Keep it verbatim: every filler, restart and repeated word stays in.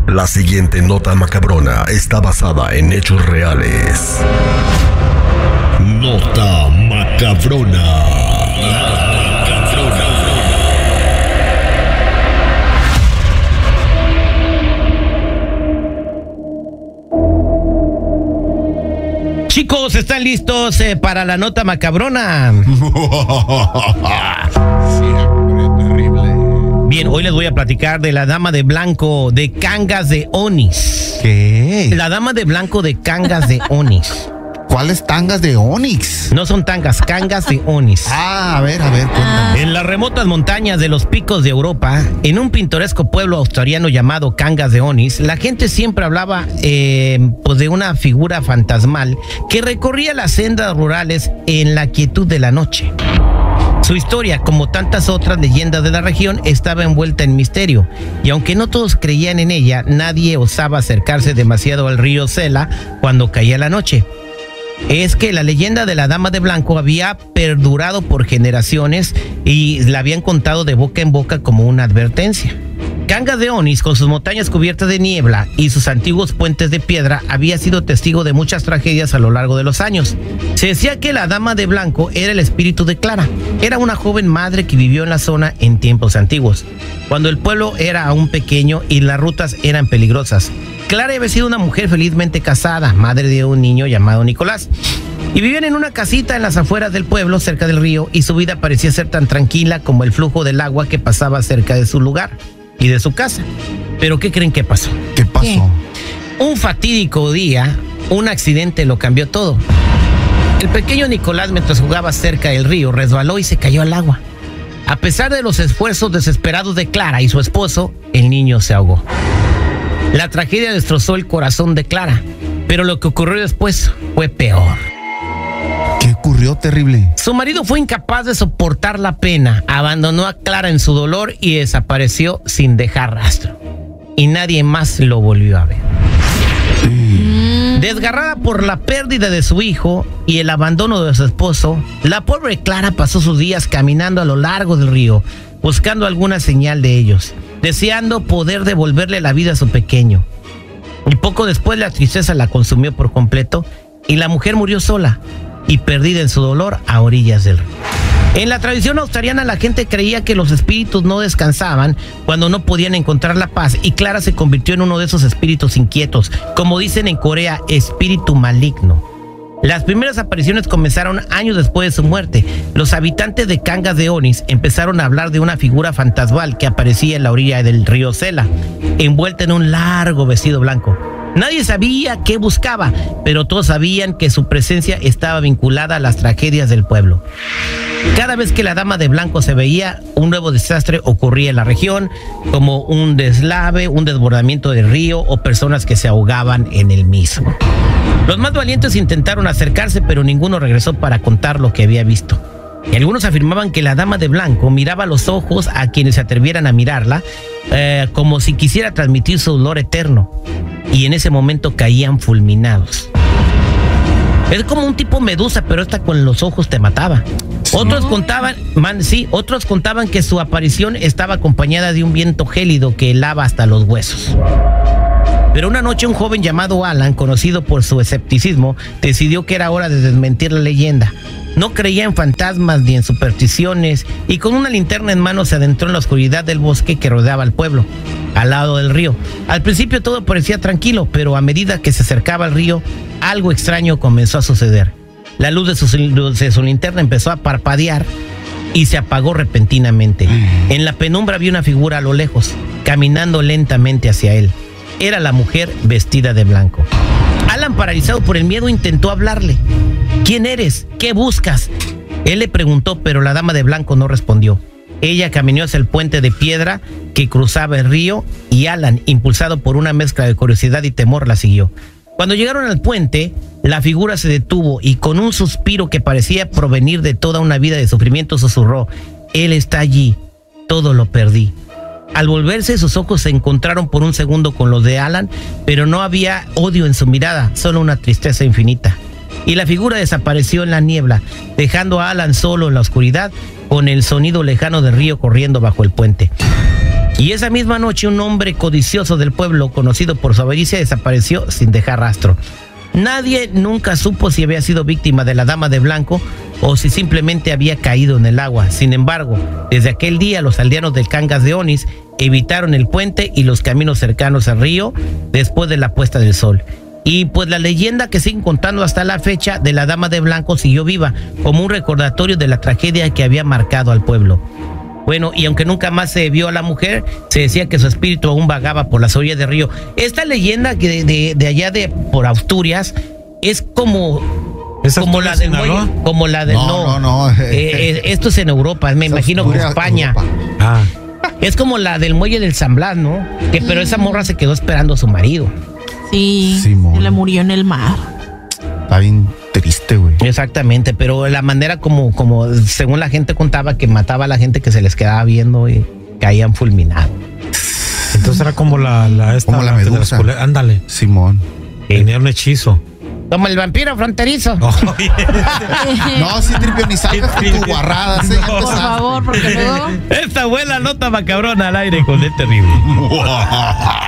La siguiente nota macabrona está basada en hechos reales. Nota macabrona. Chicos, ¿están listos eh, para la nota macabrona? Bien, hoy les voy a platicar de la dama de blanco de Cangas de Onix. ¿Qué? La dama de blanco de Cangas de Onix. ¿Cuáles tangas de Onix? No son tangas, Cangas de Onix. Ah, a ver, a ver, cuéntame. En las remotas montañas de los picos de Europa, en un pintoresco pueblo australiano llamado Cangas de Onix, la gente siempre hablaba eh, pues de una figura fantasmal que recorría las sendas rurales en la quietud de la noche. Su historia, como tantas otras leyendas de la región, estaba envuelta en misterio, y aunque no todos creían en ella, nadie osaba acercarse demasiado al río Sela cuando caía la noche. Es que la leyenda de la dama de blanco había perdurado por generaciones y la habían contado de boca en boca como una advertencia. Cangas de Onix, con sus montañas cubiertas de niebla y sus antiguos puentes de piedra, había sido testigo de muchas tragedias a lo largo de los años. Se decía que la dama de blanco era el espíritu de Clara. Era una joven madre que vivió en la zona en tiempos antiguos, cuando el pueblo era aún pequeño y las rutas eran peligrosas. Clara había sido una mujer felizmente casada, madre de un niño llamado Nicolás, y vivían en una casita en las afueras del pueblo, cerca del río, y su vida parecía ser tan tranquila como el flujo del agua que pasaba cerca de su lugar y de su casa. Pero ¿qué creen que pasó? ¿Qué pasó? ¿Qué? Un fatídico día, un accidente lo cambió todo. El pequeño Nicolás, mientras jugaba cerca del río, resbaló y se cayó al agua. A pesar de los esfuerzos desesperados de Clara y su esposo, el niño se ahogó. La tragedia destrozó el corazón de Clara, pero lo que ocurrió después fue peor. ¿Qué ocurrió, terrible? Su marido fue incapaz de soportar la pena, abandonó a Clara en su dolor y desapareció sin dejar rastro. Y nadie más lo volvió a ver. Mm. Desgarrada por la pérdida de su hijo y el abandono de su esposo, la pobre Clara pasó sus días caminando a lo largo del río, buscando alguna señal de ellos, deseando poder devolverle la vida a su pequeño. Y poco después la tristeza la consumió por completo y la mujer murió sola y perdida en su dolor a orillas del río. En la tradición australiana, la gente creía que los espíritus no descansaban cuando no podían encontrar la paz, y Clara se convirtió en uno de esos espíritus inquietos, como dicen en Corea, espíritu maligno. Las primeras apariciones comenzaron años después de su muerte. Los habitantes de Cangas de Onix empezaron a hablar de una figura fantasmal que aparecía en la orilla del río Sela, envuelta en un largo vestido blanco. Nadie sabía qué buscaba, pero todos sabían que su presencia estaba vinculada a las tragedias del pueblo. Cada vez que la dama de blanco se veía, un nuevo desastre ocurría en la región, como un deslave, un desbordamiento del río o personas que se ahogaban en el mismo. Los más valientes intentaron acercarse, pero ninguno regresó para contar lo que había visto. Y algunos afirmaban que la dama de blanco miraba a los ojos a quienes se atrevieran a mirarla, eh, como si quisiera transmitir su dolor eterno, y en ese momento caían fulminados. Es como un tipo medusa, pero esta con los ojos te mataba. Otros contaban, man, sí, otros contaban que su aparición estaba acompañada de un viento gélido que helaba hasta los huesos. Pero una noche un joven llamado Alan, conocido por su escepticismo, decidió que era hora de desmentir la leyenda. No creía en fantasmas ni en supersticiones, y con una linterna en mano se adentró en la oscuridad del bosque que rodeaba al pueblo, al lado del río. Al principio todo parecía tranquilo, pero a medida que se acercaba al río, algo extraño comenzó a suceder. La luz de su, de su linterna empezó a parpadear y se apagó repentinamente. En la penumbra vio una figura a lo lejos, caminando lentamente hacia él. Era la mujer vestida de blanco. Alan, paralizado por el miedo, intentó hablarle. ¿Quién eres? ¿Qué buscas? Él le preguntó, pero la dama de blanco no respondió. Ella caminó hacia el puente de piedra que cruzaba el río, y Alan, impulsado por una mezcla de curiosidad y temor, la siguió. Cuando llegaron al puente, la figura se detuvo y con un suspiro que parecía provenir de toda una vida de sufrimiento susurró: él está allí, todo lo perdí. Al volverse, sus ojos se encontraron por un segundo con los de Alan, pero no había odio en su mirada, solo una tristeza infinita. Y la figura desapareció en la niebla, dejando a Alan solo en la oscuridad, con el sonido lejano del río corriendo bajo el puente. Y esa misma noche un hombre codicioso del pueblo, conocido por su avaricia, desapareció sin dejar rastro. Nadie nunca supo si había sido víctima de la dama de blanco o si simplemente había caído en el agua. Sin embargo, desde aquel día los aldeanos del Cangas de Onix evitaron el puente y los caminos cercanos al río después de la puesta del sol. Y pues la leyenda que siguen contando hasta la fecha de la dama de blanco siguió viva como un recordatorio de la tragedia que había marcado al pueblo. Bueno, y aunque nunca más se vio a la mujer, se decía que su espíritu aún vagaba por las orillas del río. Esta leyenda que de, de, de allá de por Asturias es como, como la del muelle, como la del No, no, no, no. Eh, eh, esto es en Europa, me Es imagino que Asturias, España. Europa. Ah, Es como la del muelle del San Blas, ¿no? Que pero esa morra se quedó esperando a su marido. Sí, Simón. se le murió en el mar. Está bien triste, güey. Exactamente, pero la manera como, como según la gente contaba que mataba a la gente que se les quedaba viendo y caían fulminados. entonces era como la, la esta Como la de las medusa. cule- Ándale, Simón. tenía un hechizo. Como el vampiro fronterizo. Oye, No, sí, Tripio, ni salgas con tus guarradas, ¿eh? Ya No. Por empezaste. favor, porque luego... Esta fue la nota macabrona al aire con el terrible.